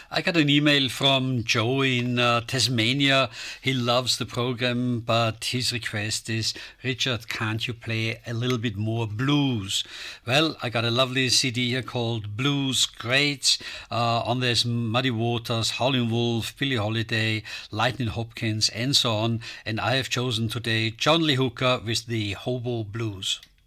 I got an email from Joe in Tasmania. He loves the program, but his request is, Richard, can't you play a little bit more blues? Well, I got a lovely CD here called Blues Greats. On there's Muddy Waters, Howlin' Wolf, Billie Holiday, Lightning Hopkins, and so on. And I have chosen today John Lee Hooker with the Hobo Blues.